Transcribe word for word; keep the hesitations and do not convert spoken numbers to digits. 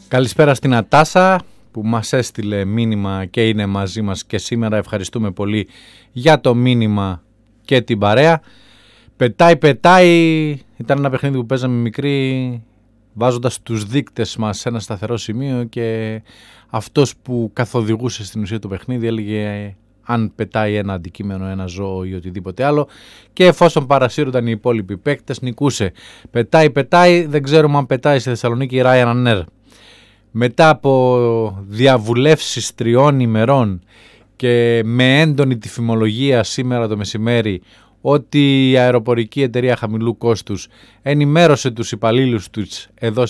Καλησπέρα στην Ατάσα που μας έστειλε μήνυμα και είναι μαζί μας και σήμερα. Ευχαριστούμε πολύ για το μήνυμα και την παρέα. Πετάει, πετάει. Ήταν ένα παιχνίδι που παίζαμε μικρή, βάζοντας τους δείκτες μας σε ένα σταθερό σημείο και αυτός που καθοδηγούσε στην ουσία το παιχνίδι έλεγε αν πετάει ένα αντικείμενο, ένα ζώο ή οτιδήποτε άλλο, και εφόσον παρασύρονταν οι υπόλοιποι παίκτες νικούσε. Πετάει, πετάει. Δεν ξέρουμε αν πετάει στη Θεσσαλονίκη η Ryanair. Μετά από διαβουλεύσεις τριών ημερών και με έντονη τυφημολογία σήμερα το μεσημέρι ότι η αεροπορική εταιρεία χαμηλού κόστους ενημέρωσε τους υπαλλήλους τους εδώ